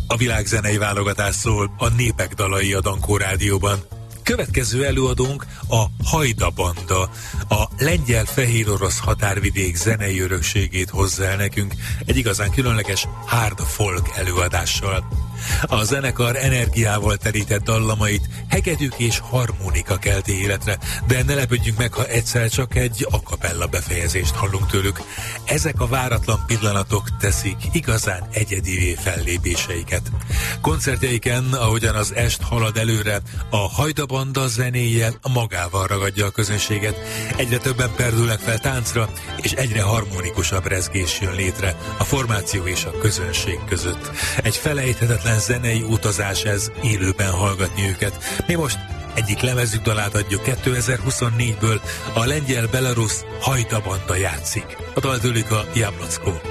A világzenei válogatás szól a Népek dalai a Dankó Rádióban. Következő előadónk a Hajda Banda. A lengyel-fehérorosz határvidék zenei örökségét hozza el nekünk egy igazán különleges hard folk előadással. A zenekar energiával terített dallamait hegedűk és harmonika kelti életre, de ne lepődjünk meg, ha egyszer csak egy a cappella befejezést hallunk tőlük. Ezek a váratlan pillanatok teszik igazán egyedivé fellépéseiket. Koncertjeiken, ahogyan az est halad előre, a Hajda Banda zenéje magával ragadja a közönséget. Egyre többen perdülnek fel táncra, és egyre harmonikusabb rezgés jön létre a formáció és a közönség között. Egy felejthetetlen zenei utazás ez, élőben hallgatni őket. Mi most egyik lemezük dalát adjuk 2024-ből, a lengyel-belarusz Hajda Banda játszik. A dal tőlük a Jablocko.